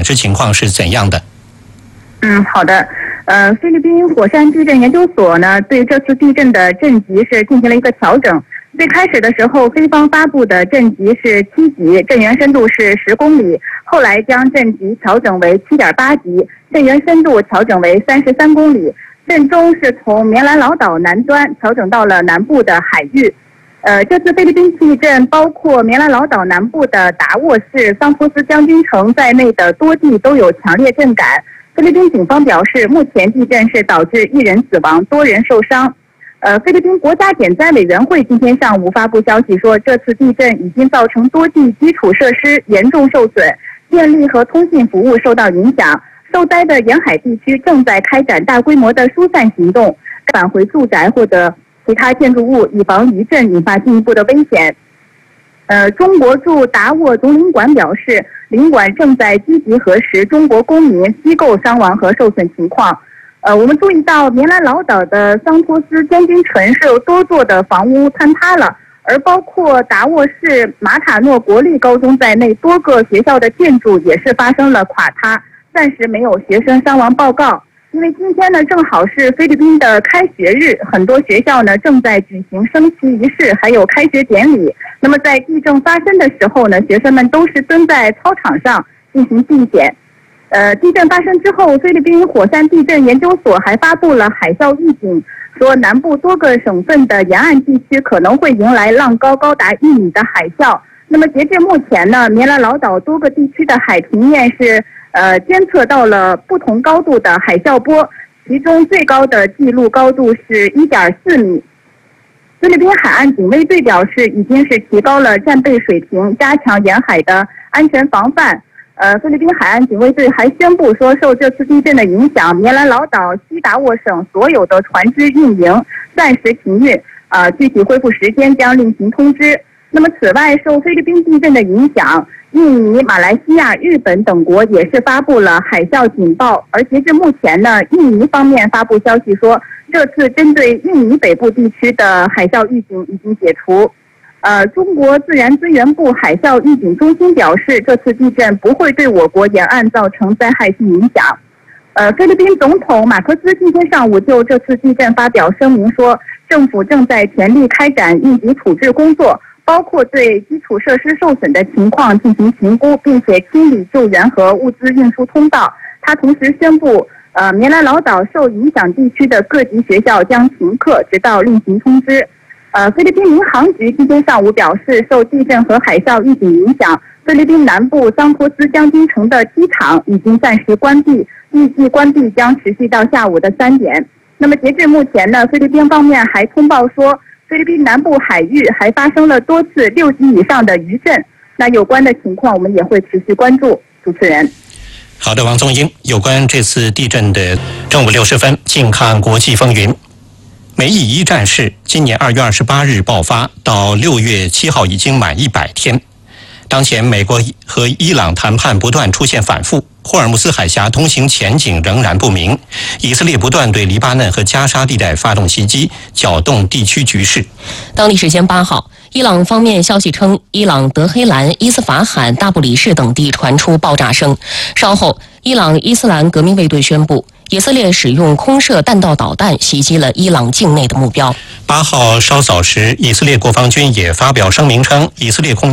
损失情况是怎样的？ 好的。菲律宾火山地震研究所呢，对这次地震的震级是进行了一个调整。最开始的时候，菲方发布的震级是7级，震源深度是10公里，后来将震级调整为7.8级，震源深度调整为33公里。震中是从棉兰老岛南端调整到了南部的海域。这次菲律宾地震包括棉兰老岛南部的达沃市、桑托斯将军城在内的多地都有强烈震感。菲律宾警方表示，目前地震是导致1人死亡、多人受伤。菲律宾国家减灾委员会今天上午发布消息说，这次地震已经造成多地基础设施严重受损，电力和通信服务受到影响。受灾的沿海地区正在开展大规模的疏散行动，返回住宅或者其他建筑物，以防余震引发进一步的危险。中国驻达沃总领馆表示，领馆正在积极核实中国公民、机构伤亡和受损情况。我们注意到棉兰老岛的桑托斯将军城是有多座的房屋坍塌了，而包括达沃市马塔诺国立高中在内多个学校的建筑也是发生了垮塌，暂时没有学生伤亡报告。因为今天呢正好是菲律宾的开学日，很多学校呢正在举行升旗仪式，还有开学典礼。那么在地震发生的时候呢，学生们都是蹲在操场上进行祭典。地震发生之后，菲律宾火山地震研究所还发布了海啸预警，说南部多个省份的沿岸地区可能会迎来浪高高达1米的海啸。那么截至目前呢，棉兰老岛多个地区的海平面是监测到了不同高度的海啸波，其中最高的记录高度是1.4米。菲律宾海岸警卫队表示，已经是提高了战备水平，加强沿海的安全防范。菲律宾海岸警卫队还宣布说，受这次地震的影响，棉兰老岛西达沃省所有的船只运营暂时停运，具体恢复时间将另行通知。那么此外，受菲律宾地震的影响，印尼、马来西亚、日本等国也是发布了海啸警报，而截至目前呢，印尼方面发布消息说，这次针对印尼北部地区的海啸预警已经解除。中国自然资源部海啸预警中心表示，这次地震不会对我国沿岸造成灾害性影响。菲律宾总统马克思今天上午就这次地震发表声明说，政府正在全力开展应急处置工作，包括对基础设施受损的情况进行评估，并且清理救援和物资运输通道。他同时宣布，棉兰老岛受影响地区的各级学校将停课，直到另行通知。菲律宾民航局今天上午表示，受地震和海啸预警影响，菲律宾南部桑托斯将军城的机场已经暂时关闭，预计关闭将持续到下午的3点。那么截至目前呢，菲律宾方面还通报说，菲律宾南部海域还发生了多次6级以上的余震。那有关的情况我们也会持续关注。主持人。 好的，王宗英，有关这次地震的正午6时分，近看国际风云。美以1战事今年2月28日爆发，到6月7号已经满100天。当前美国和伊朗谈判不断出现反复，霍尔木斯海峡通行前景仍然不明。以色列不断对黎巴嫩和加沙地带发动袭击，搅动地区局势。 当地时间8号，伊朗方面消息称，伊朗德黑兰、伊斯法罕、大布里士等地传出爆炸声。稍后，伊朗伊斯兰革命卫队宣布，以色列使用空射弹道导弹袭击了伊朗境内的目标。 8号稍早时，以色列国防军也发表声明称，以色列空